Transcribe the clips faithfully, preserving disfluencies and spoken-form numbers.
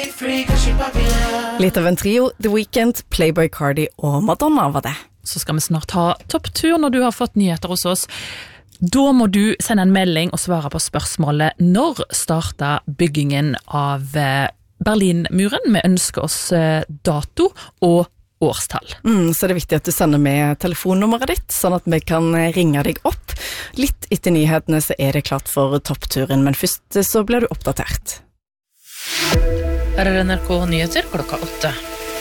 Litt av en trio, The Weeknd, Playboi Carti og Madonna var det. Så skal vi snart ha topptur når du har fått nyheter hos oss. Da må du sende en melding og svare på spørsmålet når startet byggingen av Berlinmuren. Vi ønsker oss dato og årstall. Mm, så det er viktig at du sender med telefonnummeret ditt, sånn at vi kan ringe deg opp. Litt etter nyhetene så er det klart for toppturen, men først så blir du oppdatert. Her er N R K Nyheter klokka åtte.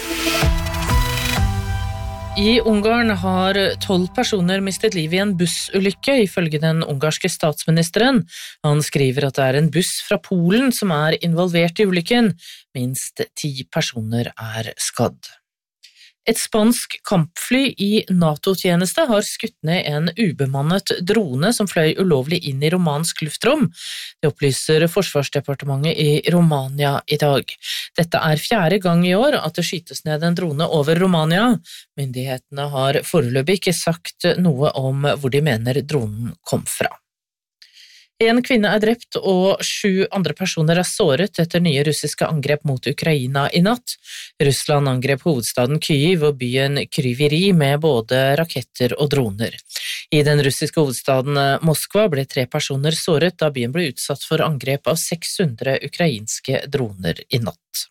I Ungarn har tolv personer mistet liv i en bussulykke, ifølge den ungarske statsministeren. Han skriver at det er en buss fra Polen som er involvert i ulykken. Minst ti personer er skadd. Et spansk kampfly i NATO-tjeneste har skutt ned en ubemannet drone som fløy ulovlig inn i romansk luftrom. Det opplyser Forsvarsdepartementet i Romania i dag. Dette er fjerde gang i år at det skytes ned en drone over Romania. Myndighetene har foreløpig ikke sagt noe om hvor de mener dronen kom fra. En kvinne er drept og sju andre personer er såret etter nye russiske angrep mot Ukraina i natt. Russland angrep hovedstaden Kyiv og byen Kryviri med både raketter og droner. I den russiske hovedstaden Moskva ble tre personer såret da byen ble utsatt for angrep av seks hundre ukrainske droner i natt.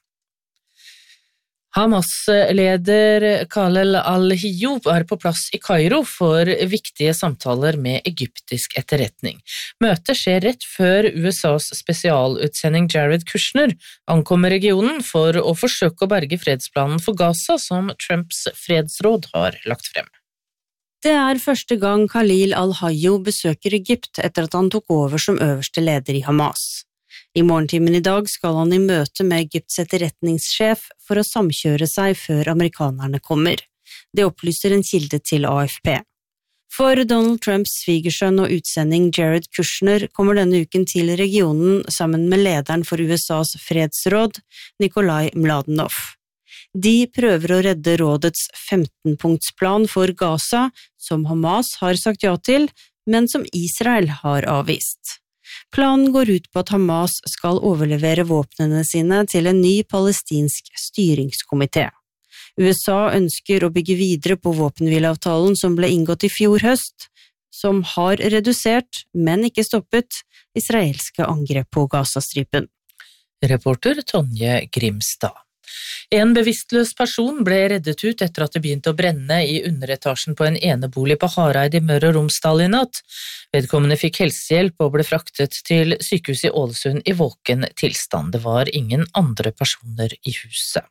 Hamas-leder Khaled al-Hiyub er på plass i Kairo for viktige samtaler med egyptisk etterretning. Møtet skjer rett før U S A's spesialutsending Jared Kushner ankommer regionen for å forsøke å berge fredsplanen for Gaza som Trumps fredsråd har lagt frem. Det er første gang Khalil al-Hiyub besøker Egypt etter at han tok over som øverste leder i Hamas. I morgentimen i dag skal han i møte med Egypts etterretningssjef for å samkjøre seg før amerikanerne kommer. Det opplyser en kilde til A F P. For Donald Trumps svigersønn og utsending Jared Kushner kommer denne uken til regionen sammen med lederen for U S A's fredsråd, Nikolai Mladenov. De prøver å redde rådets femten-punktsplan for Gaza, som Hamas har sagt ja til, men som Israel har avvist. Planen går ut på at Hamas skal overlevere våpnene sine til en ny palestinsk styringskomité. U S A ønsker å bygge videre på våpenhvileavtalen som ble inngått i fjor høst, som har redusert, men ikke stoppet, israelske angrep på Gazastripen. Reporter Tonje Grimstad. En bevisstløs person ble reddet ut etter at det begynte å brenne i underetasjen på en enebolig på Hareid i Møre og Romsdal i natt. Vedkommende fikk helsehjelp og ble fraktet til sykehuset i Ålesund i våken tilstand. Det var ingen andre personer i huset.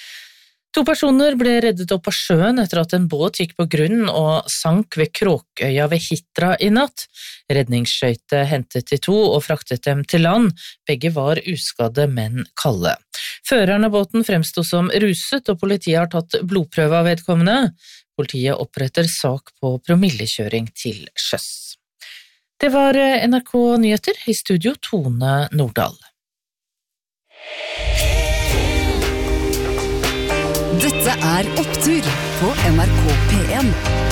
To personer ble reddet opp av sjøen etter at en båt gikk på grunn og sank ved Kråkøya ved Hitra i natt. Redningsskøyte hentet de to og fraktet dem til land. Begge var uskadde, men kalde. Føreren av båten fremsto som ruset, og politiet har tatt blodprøve av vedkommende. Politiet oppretter sak på promillekjøring til sjøs. Det var N R K Nyheter, i studio Tone Nordahl. Dette er Opptur på N R K P en.